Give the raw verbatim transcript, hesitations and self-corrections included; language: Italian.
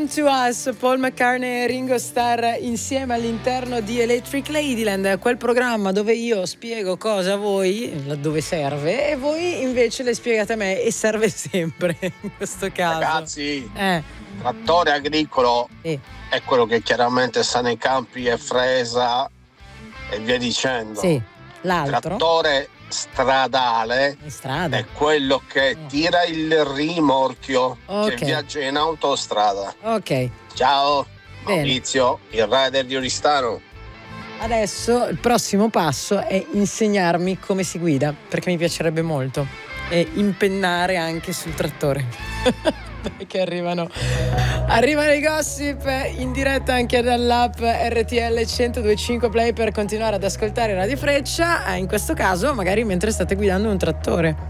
to Us, Paul McCartney e Ringo Starr insieme all'interno di Electric Ladyland, quel programma dove io spiego cosa a voi, laddove serve, e voi invece le spiegate a me, e serve sempre in questo caso. Ragazzi, eh. trattore agricolo sì. è quello che chiaramente sta nei campi e fresa e via dicendo. Sì, l'altro. Trattore stradale strada. è quello che tira il rimorchio, okay. che viaggia in autostrada. Ok. Ciao, Bene. Maurizio, il rider di Oristano. Adesso il prossimo passo è insegnarmi come si guida, perché mi piacerebbe molto, e impennare anche sul trattore. Perché arrivano arrivano i gossip in diretta anche dall'app R T L centodue e cinque Play per continuare ad ascoltare Radio Freccia, in questo caso magari mentre state guidando un trattore.